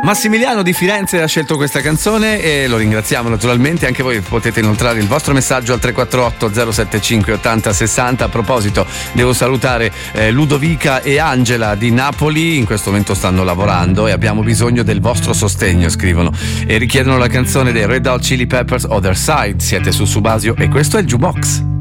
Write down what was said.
Massimiliano di Firenze ha scelto questa canzone e lo ringraziamo naturalmente. Anche voi potete inoltrare il vostro messaggio al 348 075 80 60. A proposito, devo salutare Ludovica e Angela di Napoli. In questo momento stanno lavorando e abbiamo bisogno del vostro sostegno, scrivono, e richiedono la canzone dei Red Hot Chili Peppers, Other Side. Siete su Subasio e questo è il Jukebox.